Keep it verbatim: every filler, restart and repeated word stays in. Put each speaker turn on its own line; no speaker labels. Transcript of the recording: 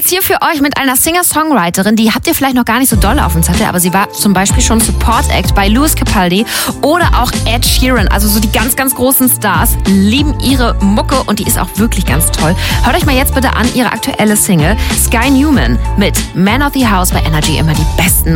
geht's hier für euch mit einer Singer-Songwriterin, die habt ihr vielleicht noch gar nicht so doll auf dem Zettel, aber sie war zum Beispiel schon Support-Act bei Lewis Capaldi oder auch Ed Sheeran. Also so die ganz, ganz großen Stars lieben ihre Mucke und die ist auch wirklich ganz toll. Hört euch mal jetzt bitte an ihre aktuelle Single Sky Newman mit Man of the House bei Energy, immer die besten